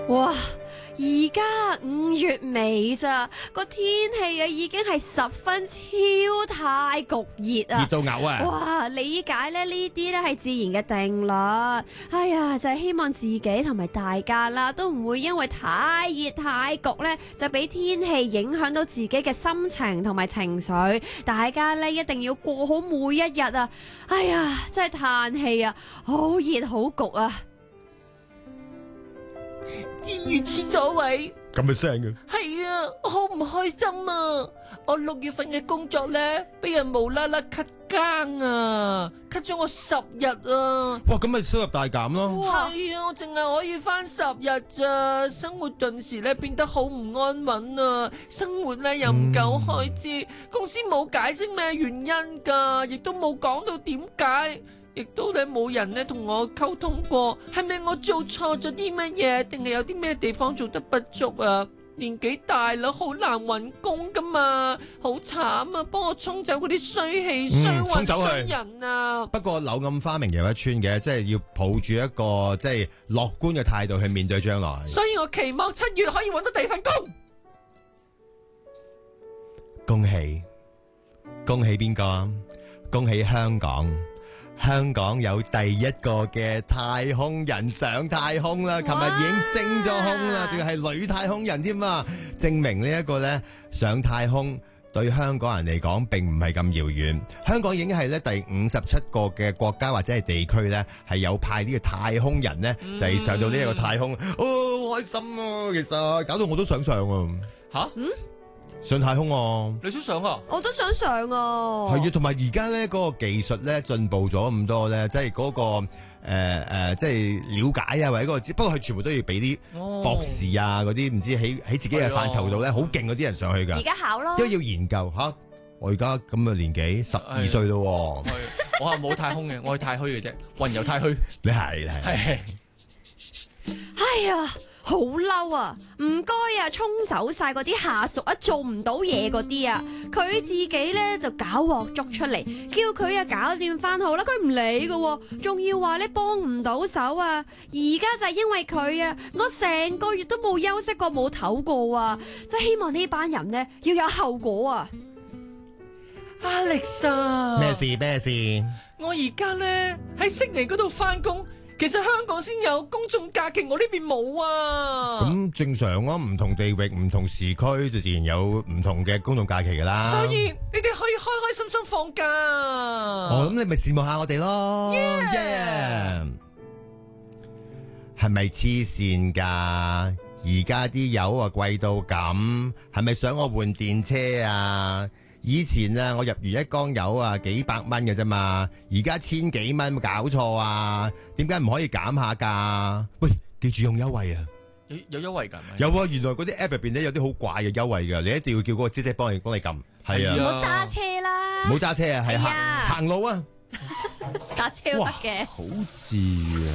哇！而家5月尾咋，個天氣啊已經係十分超太焗熱啊！ 熱到嘔啊！ 哇！理解咧呢啲咧係自然嘅定律。哎呀，就係希望自己同埋大家啦，都唔會因為太熱太焗咧，就俾天氣影響到自己嘅心情同埋情緒。大家咧一定要過好每一日啊！哎呀，真係嘆氣啊，好熱好焗啊！ 至如此所謂， 咁嘅聲嘅， 係啊，我好唔開心啊！我6月份嘅工作咧，俾人無啦啦 cut 更啊，cut 咗我10日啊！ 哇，咁咪收入大減咯。 係啊，我淨係可以返10日咋，生活頓時咧變得好唔安穩啊！生活咧又唔夠開支，公司冇解釋咩原因噶，亦都冇講到點解。亦都咧冇人咧同我溝通過，係咪我做錯咗啲乜嘢，定係有啲咩地方做得不足啊？年紀大啦，好難揾工噶嘛，好慘啊！幫我沖走嗰啲衰氣、衰運、衰人啊！ 不過柳暗花明又一村嘅，即係要抱住一個即係樂觀嘅態度去面對將來。 所以我期望7月可以揾到第二份工。 恭喜，恭喜邊個？恭喜香港！香港有第一個嘅太空人上太空啦，琴日已經升咗空啦，仲係女太空人添啊！證明呢一個咧上太空對香港人嚟講並唔係咁遙遠。香港已經係咧第57個嘅國家或者係地區咧係有派呢個太空人咧就係上到呢一個太空，開心啊！其實搞到我都想上啊！ 吓？ 上太空啊！ 你想上啊？ 我都想上啊！ 係啊，同埋而家咧嗰個技術咧進步咗咁多咧，即係嗰個即係了解啊，或者嗰個，不過佢全部都要俾啲博士啊嗰啲，唔知喺自己嘅範疇度咧好勁嗰啲人上去㗎。 而家考咯， 因為要研究吓。我而家咁嘅年紀12歲咯。 我係冇太空嘅，我係太虛嘅啫，雲遊太虛。 你係。 哎呀！好嬲啊！唔該啊，沖走晒嗰啲下屬啊，做唔到嘢嗰啲啊，佢自己咧就搞鑊捉出嚟，叫佢啊搞掂翻好啦，佢唔理㗎，仲要話咧幫唔到手啊！而家就係因為佢啊，我成個月都冇休息過，冇唞過啊！即係希望呢班人咧要有後果啊 ！Alex 啊， 咩事？ 我而家咧喺悉尼嗰度翻工。其實香港先有公眾假期，我呢邊冇啊。 咁正常啊，唔同地域、唔同時區就自然有唔同嘅公眾假期噶啦。 所以你哋可以開開心心放假。 咁你咪羨慕下我哋咯。係咪黐線噶？而家啲油啊貴到咁，係咪想我換電車啊？以前啊，我入完一缸油啊，幾百蚊嘅啫嘛，而家1000幾蚊，冇搞錯啊？點解唔可以減下價？喂，記住用優惠啊！ 有優惠㗎？ 有啊，原來嗰啲 app 入邊咧有啲好怪嘅優惠㗎，你一定要叫嗰個姐姐幫你撳。係啊， 唔好揸車啦， 唔好揸車啊，係行路啊， 搭車都得嘅。 好似啊。